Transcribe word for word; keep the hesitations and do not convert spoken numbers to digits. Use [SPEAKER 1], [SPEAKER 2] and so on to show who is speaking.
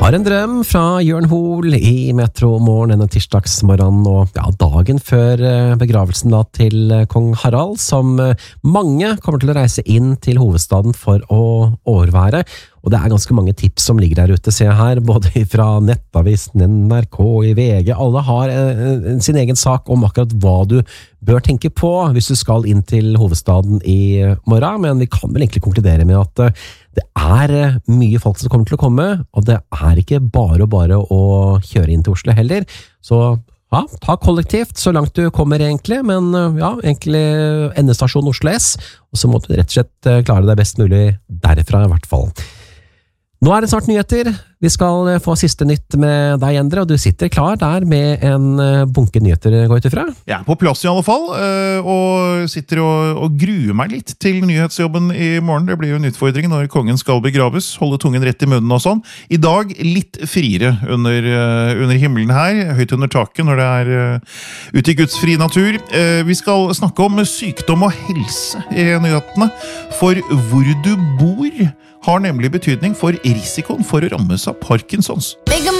[SPEAKER 1] Har en drøm fra Jørn Hoel i Metro Morgen denne tirsdagsmorgen, og ja, dagen før begravelsen da til kong Harald, som mange kommer til å reise inn til hovedstaden for å overvære. Og det er ganske mange tips som ligger der ute, ser jeg her, både fra Nettavisen, N R K, i V G. Alle har eh, sin egen sak om akkurat hva du bør tenke på hvis du skal inn til hovedstaden i morgen, men vi kan vel egentlig konkludere med at eh, det er mye folk som kommer til å komme, og det er ikke bare og bare å kjøre inn til Oslo heller. Så ja, ta kollektivt så langt du kommer egentlig, men ja, egentlig endestasjon Oslo S, og så må du rett og slett klare deg best mulig derfra i hvert fall. Nå er det snart nyheter. Vi skal få siste nytt med deg, Endre, og du sitter klar der med en bunke nyheter, går ut ifra?
[SPEAKER 2] Jeg er på plass i alle fall, og sitter og, og gruer meg litt til nyhetsjobben i morgen. Det blir jo en utfordring når kongen skal begraves, holde tungen rett i munnen og sånn. I dag litt friere under, under himmelen her, høyt under taket når det er ute i Guds fri natur. Vi skal snakke om sykdom og helse i nyhetene, for hvor du bor har nemlig betydning for risikoen for å rammes av Parkinsons.